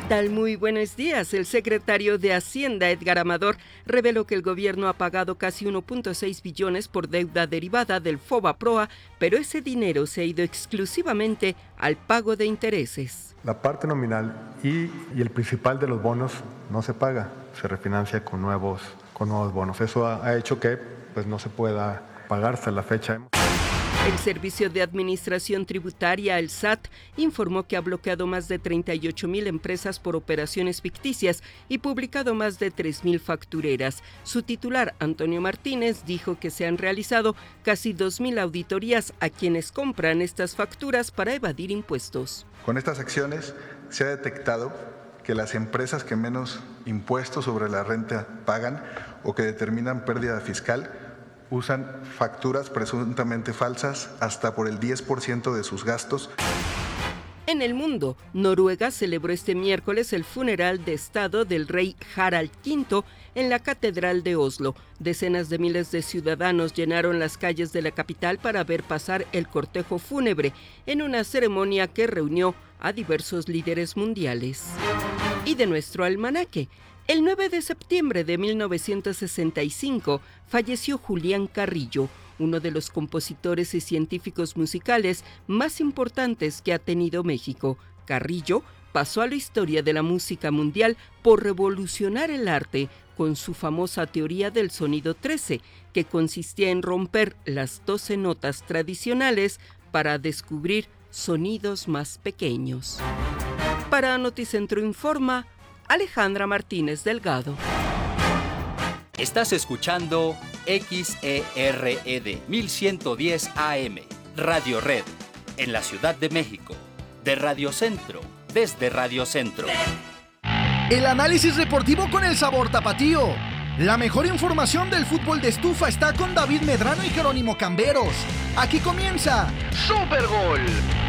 tal? Muy buenos días. El secretario de Hacienda, Edgar Amador, reveló que el gobierno ha pagado casi 1.6 billones por deuda derivada del FOBAPROA, pero ese dinero se ha ido exclusivamente al pago de intereses. La parte nominal y el principal de los bonos no se paga, se refinancia con nuevos bonos. Eso ha hecho que no se pueda pagar hasta la fecha. El Servicio de Administración Tributaria, el SAT, informó que ha bloqueado más de 38,000 empresas por operaciones ficticias y publicado más de 3,000 factureras. Su titular, Antonio Martínez, dijo que se han realizado casi 2,000 auditorías a quienes compran estas facturas para evadir impuestos. Con estas acciones se ha detectado que las empresas que menos impuestos sobre la renta pagan o que determinan pérdida fiscal usan facturas presuntamente falsas hasta por el 10% de sus gastos. En el mundo, Noruega celebró este miércoles el funeral de Estado del rey Harald V en la Catedral de Oslo. Decenas de miles de ciudadanos llenaron las calles de la capital para ver pasar el cortejo fúnebre en una ceremonia que reunió a diversos líderes mundiales. Y de nuestro almanaque. El 9 de septiembre de 1965 falleció Julián Carrillo, uno de los compositores y científicos musicales más importantes que ha tenido México. Carrillo pasó a la historia de la música mundial por revolucionar el arte con su famosa teoría del sonido 13, que consistía en romper las 12 notas tradicionales para descubrir sonidos más pequeños. Para Noticentro Informa, Alejandra Martínez Delgado. Estás escuchando XERED 1110 AM, Radio Red, en la Ciudad de México, de Radio Centro, desde Radio Centro. El análisis deportivo con el sabor tapatío. La mejor información del fútbol de estufa está con David Medrano y Jerónimo Camberos. Aquí comienza Super Gol.